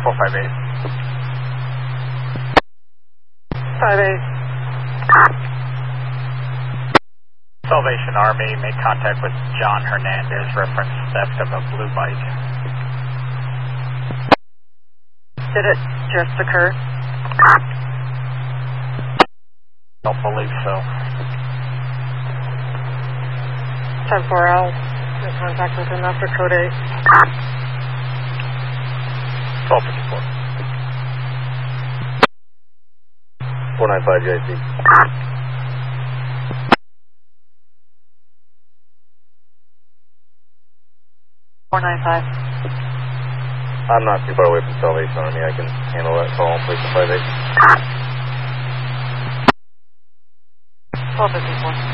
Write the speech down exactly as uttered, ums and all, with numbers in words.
four five eight. five eight. Salvation Army made contact with John Hernandez, reference theft of a blue bike. Did it just occur? Don't believe so. ten four L, no contact with him after code eight. twelve fifty-four. four nine five J I C. four nine five. I'm not too far away from Salvation Army. I can handle that call on place five eight. twelve fifty-four.